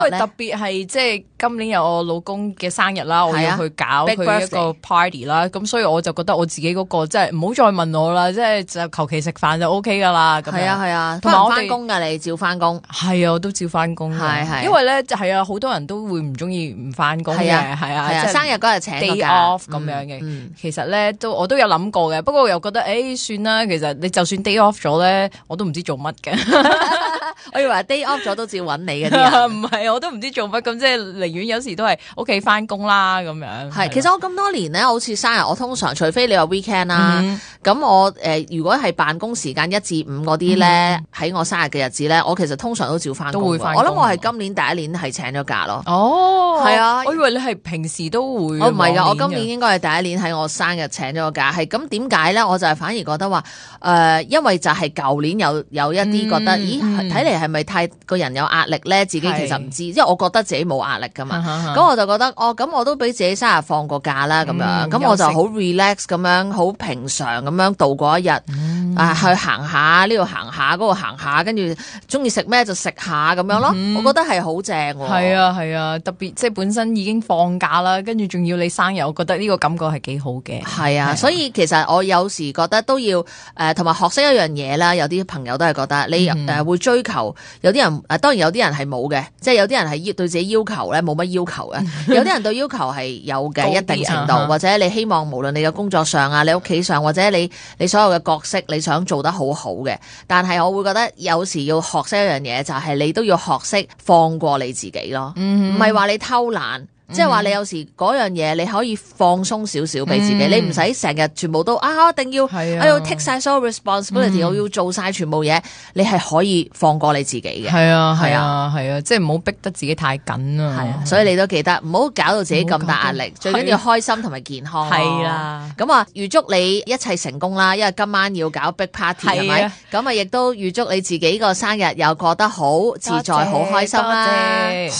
特別係即係今年有我老公嘅生日啦，我要去搞佢一個 party 啦，咁所以我就覺得我自己嗰個即係唔好再問我啦，即係就求其食飯就 OK 噶啦。係啊，同埋我翻工噶，你照翻工。 係啊，我都照翻工。係，因為咧就係啊，好多人都會唔中意唔翻工嘅。係啊， 生日嗰日請 day off 咁樣嘅。其實咧我都有諗過嘅，不過我又覺得算啦，其實你就算 day off 咗咧，我都唔知做乜嘅。 我以為 day off 咗都照揾你嗰啲人。 唔係，我都唔知做乜，咁即係寧願有時都係屋企翻工啦咁樣。 係，其實我咁多年咧，好似生日，我通常除非你話 weekend 啦，咁我如果係辦公時間1至5嗰啲咧，喺我生日嘅日子咧，我其實通常都照翻工。都會翻工。我諗我係今年第一年係請咗假咯。 哦， 係啊， 我以為你係平時都會。 我唔係㗎，我今年應該係第一年喺我生日請咗個假。係咁點解咧？我就係反而覺得話因為就係舊年有一啲覺得，咦，睇嚟係咪太個人有壓力咧？自己其實唔知，因為我覺得自己冇壓力㗎嘛。咁我就覺得咁我都俾自己生日放個假啦，咁樣咁我就好 relax 咁樣，好平常咁樣度過一日。去行下呢度行下嗰度行下，跟住中意食咩就食下咁樣咯。我覺得係好正喎。 係啊，特別即係本身已經放假啦，跟住仲要你生日，我覺得呢個感覺係幾好嘅。 係啊，所以其實我有時覺得都要同埋學識一樣嘢啦。有啲朋友都係覺得你會追求，有啲人當然有啲人係冇嘅，即係有啲人係對自己要求咧冇乜要求嘅。有啲人對要求係有嘅一定程度，或者你希望無論你嘅工作上啊，你屋企上，或者你所有嘅角色，你想做得好好嘅。但係我會覺得有時要學識一樣嘢，就係你都要學識放過你自己咯，唔係話你偷懶。即係話你有時嗰樣嘢你可以放鬆少少俾自己，你唔使成日全部都一定要我要 take 晒所有 responsibility，我要做晒全部嘢，你係可以放過你自己嘅。係啊， 即係唔好逼得自己太緊啊。 係啊，所以你都記得唔好搞到自己咁大壓力，最緊要開心同埋健康。 係啦， 咁啊預祝你一切成功啦，因為今晚要搞 big party 係咪？咁啊亦都預祝你自己個生日又過得好自在好開心啦。